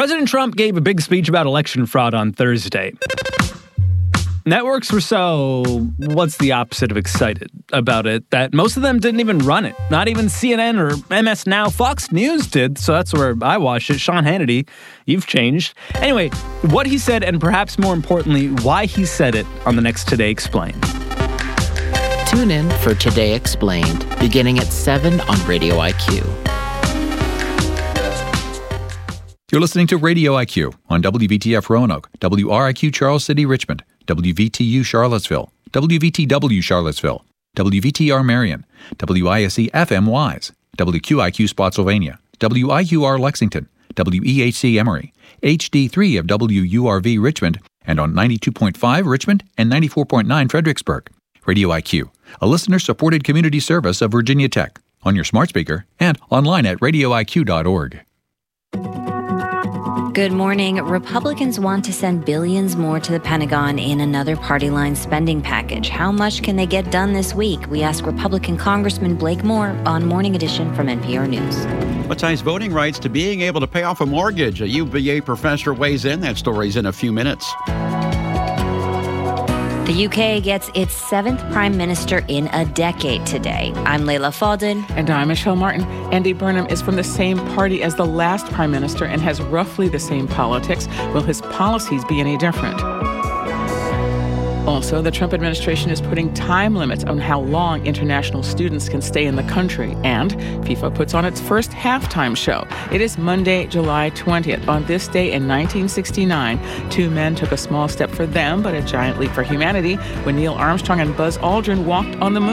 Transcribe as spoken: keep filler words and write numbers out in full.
President Trump gave a big speech about election fraud on Thursday. Networks were so, what's the opposite of excited about it, that most of them didn't even run it. Not even C N N or M S Now. Fox News did, so that's where I watched it. Sean Hannity, you've changed. Anyway, what he said, and perhaps more importantly, why he said it on the next Today Explained. Tune in for Today Explained, beginning at seven on Radio I Q. You're listening to Radio I Q on W V T F Roanoke, W R I Q Charles City Richmond, W V T U Charlottesville, W V T W Charlottesville, W V T R Marion, W I S E F M Wise, W Q I Q Spotsylvania, W I U R Lexington, W E H C Emory, H D three of W U R V Richmond, and on ninety-two point five Richmond and ninety-four point nine Fredericksburg. Radio I Q, a listener-supported community service of Virginia Tech, on your smart speaker and online at radio I Q dot org. Good morning. Republicans want to send billions more to the Pentagon in another party line spending package. How much can they get done this week? We ask Republican Congressman Blake Moore on Morning Edition from N P R News. What ties voting rights to being able to pay off a mortgage? A U V A professor weighs in. That story's in a few minutes. The U K gets its seventh prime minister in a decade today. I'm Layla Faldin. And I'm Michelle Martin. Andy Burnham is from the same party as the last prime minister and has roughly the same politics. Will his policies be any different? Also, the Trump administration is putting time limits on how long international students can stay in the country. And FIFA puts on its first halftime show. It is Monday, July twentieth. On this day in nineteen sixty-nine, two men took a small step for them, but a giant leap for humanity when Neil Armstrong and Buzz Aldrin walked on the moon.